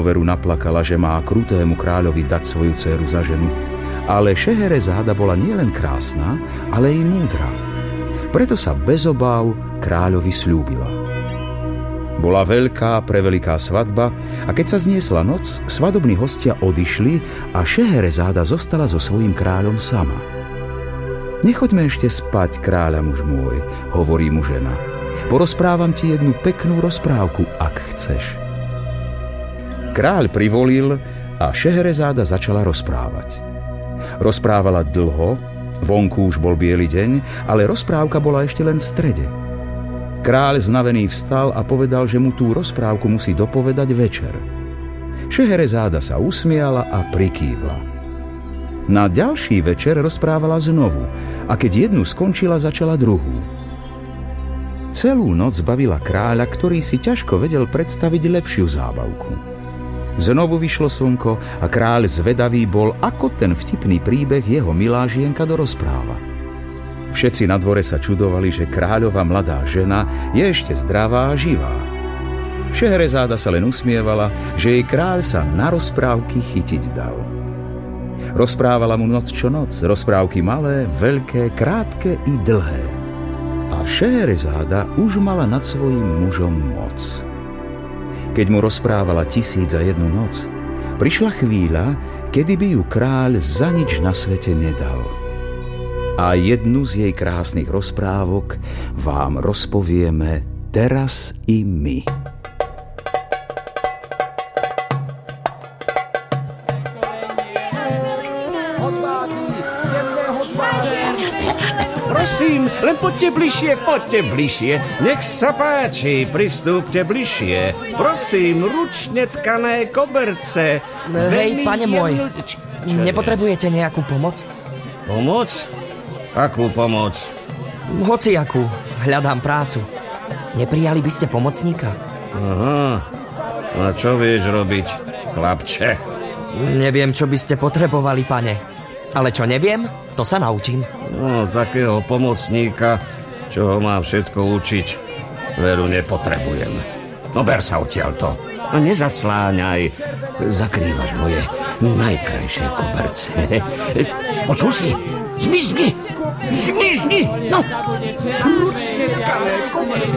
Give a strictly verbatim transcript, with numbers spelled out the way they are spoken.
veru naplakala, že má krutému kráľovi dať svoju dcéru za ženu. Ale Šeherezáda bola nielen krásna, ale i múdra. Preto sa bez obáv kráľovi sľúbila. Bola veľká, preveliká svadba a keď sa zniesla noc, svadobní hostia odišli a Šeherezáda zostala so svojím kráľom sama. Nechoďme ešte spať, kráľa muž môj, hovorí mu žena. Porozprávam ti jednu peknú rozprávku, ak chceš. Kráľ privolil a Šeherezáda začala rozprávať. Rozprávala dlho, vonku už bol biely deň, ale rozprávka bola ešte len v strede. Kráľ znavený vstal a povedal, že mu tú rozprávku musí dopovedať večer. Šeherezáda sa usmiala a prikývla. Na ďalší večer rozprávala znovu a keď jednu skončila, začala druhú. Celú noc bavila kráľa, ktorý si ťažko vedel predstaviť lepšiu zábavku. Znovu vyšlo slnko a kráľ zvedavý bol, ako ten vtipný príbeh jeho milá žienka dorozpráva. Všetci na dvore sa čudovali, že kráľová mladá žena je ešte zdravá a živá. Šeherezáda sa len usmievala, že jej kráľ sa na rozprávky chytiť dal. Rozprávala mu noc čo noc, rozprávky malé, veľké, krátke i dlhé. A Šeherezáda už mala nad svojím mužom moc. Keď mu rozprávala tisíc a jednu noc, prišla chvíľa, kedy by ju kráľ za nič na svete nedal. A jednu z jej krásnych rozprávok vám rozpovieme teraz i my. Prosím, len poďte bližšie, poďte bližšie. Nech sa páči, pristúpte bližšie. Prosím, ručne tkané koberce. Hej, pane môj, nepotrebujete nejakú pomoc? Pomoc? Akú pomoc? Hociakú, hľadám prácu. Neprijali by ste pomocníka? Aha, a čo vieš robiť, chlapče? Neviem, čo by ste potrebovali, pane. Ale čo neviem, to sa naučím. No, takého pomocníka, čo ho mám všetko učiť, veru nepotrebujem. No ber sa odtiaľto a nezacláňaj. Zakrývaš moje najkrajšie koberce. Počul si? Zmizni! Zmizni! No! Ručne tkané koberce.